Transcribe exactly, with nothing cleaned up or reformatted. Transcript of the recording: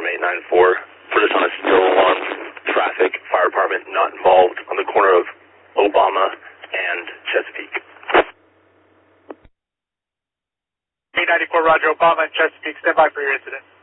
eight nine four. Put us on a still alarm. Traffic, fire department not involved on the corner of Obama and Chesapeake. eight ninety-four, Roger, Obama and Chesapeake. Stand by for your incident.